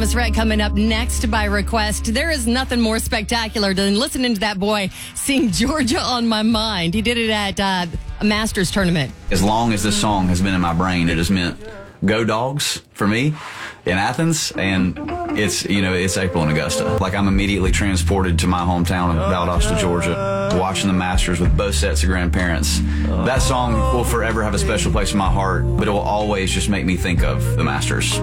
Miss Rhett coming up next by request. There is nothing more spectacular than listening to that boy sing Georgia on My Mind. He did it at a Masters tournament. As long as this song has been in my brain, it has meant go Dogs for me in Athens, and it's April in Augusta. Like, I'm immediately transported to my hometown of Valdosta, Georgia, watching the Masters with both sets of grandparents. That song will forever have a special place in my heart, but it will always just make me think of the Masters.